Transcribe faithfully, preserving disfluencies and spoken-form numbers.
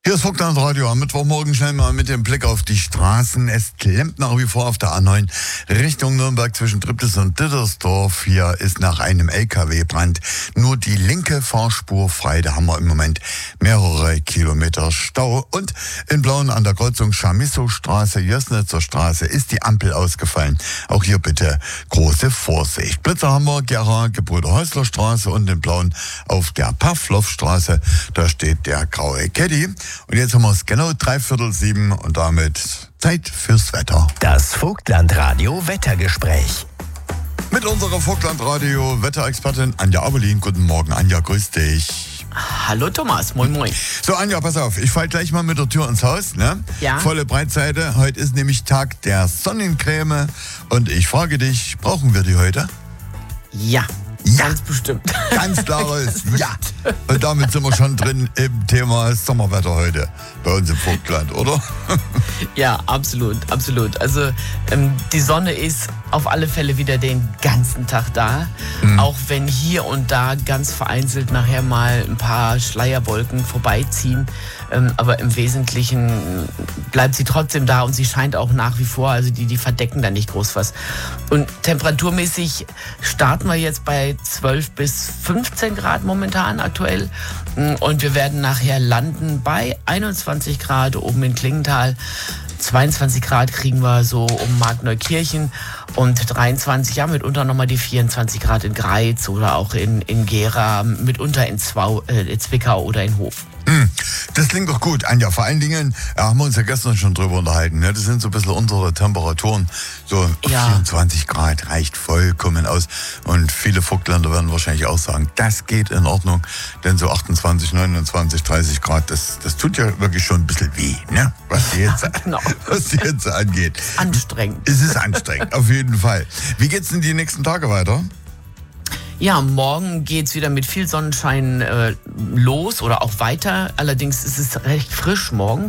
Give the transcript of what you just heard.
Hier ist Vogtland Radio am Mittwochmorgen schnell mal mit dem Blick auf die Straßen. Es klemmt nach wie vor auf der A neun Richtung Nürnberg zwischen Triptis und Dittersdorf. Hier ist nach einem L K W-Brand nur die linke Fahrspur frei. Da haben wir im Moment mehrere Kilometer Stau. Und in Blauen an der Kreuzung Chamisso-Straße, Jössnitzer Straße ist die Ampel ausgefallen. Auch hier bitte große Vorsicht. Blitzer haben wir, Gera, Gebrüder-Häusler-Straße und in Blauen auf der Pavlovstraße. Da steht der graue Caddy. Und jetzt haben wir es genau dreiviertel sieben und damit Zeit fürs Wetter. Das Vogtland-Radio Wettergespräch. Mit unserer Vogtland-Radio Wetterexpertin Anja Aberlin. Guten Morgen, Anja, grüß dich. Hallo Thomas, moin moin. So Anja, pass auf, ich fall gleich mal mit der Tür ins Haus, ne? Ja. Volle Breitseite, heute ist nämlich Tag der Sonnencreme und ich frage dich, brauchen wir die heute? Ja. Ja. Ganz bestimmt. Ganz klares Ja. Und damit sind wir schon drin im Thema Sommerwetter heute bei uns im Vogtland, oder? Ja, absolut, absolut. Also ähm, die Sonne ist auf alle Fälle wieder den ganzen Tag da. Mhm. Auch wenn hier und da ganz vereinzelt nachher mal ein paar Schleierwolken vorbeiziehen. Ähm, aber im Wesentlichen bleibt sie trotzdem da und sie scheint auch nach wie vor. Also die, die verdecken da nicht groß was. Und temperaturmäßig starten wir jetzt bei zwölf bis fünfzehn Grad momentan aktuell. Und wir werden nachher landen bei einundzwanzig Grad oben in Klingenthal. zweiundzwanzig Grad kriegen wir so um Markneukirchen und dreiundzwanzig, ja, mitunter nochmal die vierundzwanzig Grad in Greiz oder auch in, in Gera, mitunter in Zwau, äh, Zwickau oder in Hof. Das klingt doch gut, Anja. Vor allen Dingen, ja, haben wir uns ja gestern schon drüber unterhalten. Ne? Das sind so ein bisschen unsere Temperaturen. So Ja. vierundzwanzig Grad reicht vollkommen aus. Und viele Vogtländer werden wahrscheinlich auch sagen, das geht in Ordnung. Denn so achtundzwanzig, neunundzwanzig, dreißig Grad, das, das tut ja wirklich schon ein bisschen weh, ne? Was die Hitze, Genau. was die Hitze angeht. Anstrengend. Es ist anstrengend, auf jeden Fall. Wie geht's denn die nächsten Tage weiter? Ja, morgen geht's wieder mit viel Sonnenschein äh, los oder auch weiter. Allerdings ist es recht frisch morgen.